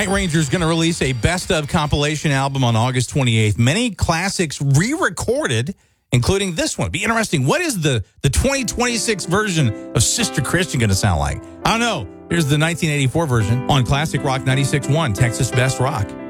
Night Ranger is going to release a best-of compilation album on August 28th. Many classics re-recorded, including this one. Be interesting. What is the 2026 version of Sister Christian going to sound like? I don't know. Here's the 1984 version on Classic Rock 96.1, Texas Best Rock.